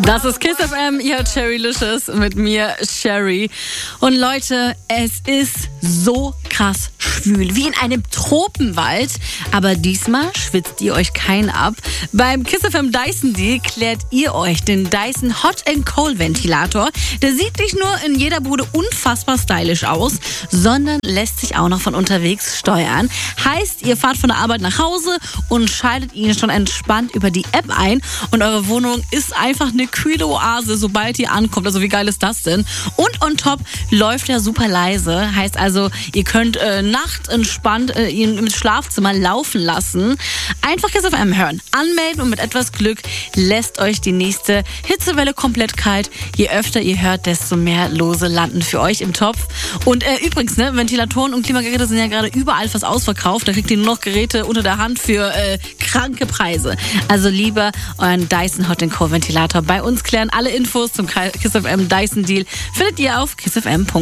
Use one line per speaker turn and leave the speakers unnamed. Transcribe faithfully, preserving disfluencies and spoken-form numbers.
Das ist Kiss F M, ihr Cherrylicious mit mir, Sherry. Und Leute, es ist so krass schwül, wie in einem Tropenwald. Aber diesmal schwitzt ihr euch keinen ab. Beim Kiss F M Dyson Deal klärt ihr euch den Dyson Hot and Cold Ventilator. Der sieht nicht nur in jeder Bude unfassbar stylisch aus, sondern lässt sich auch noch von unterwegs steuern. Heißt, ihr fahrt von der Arbeit nach Hause und schaltet ihn schon entspannt über die App ein und eure Wohnung ist einfach eine kühle Oase, sobald ihr ankommt. Also wie geil ist das denn? Und on top läuft er super leise. Heißt also, ihr könnt äh, nachts entspannt äh, ihn im Schlafzimmer laufen lassen. Einfach Kiss F M hören, anmelden und mit etwas Glück lässt euch die nächste Hitzewelle komplett kalt. Je öfter ihr hört, desto mehr Lose landen für euch im Topf. Und äh, übrigens, ne, Ventilatoren und Klimageräte sind ja gerade überall fast ausverkauft. Da kriegt ihr nur noch Geräte unter der Hand für äh, kranke Preise. Also lieber euren Dyson Hot and Cold Ventilator bei uns klären. Alle Infos zum Kiss F M Dyson Deal findet ihr auf kiss f m punkt de.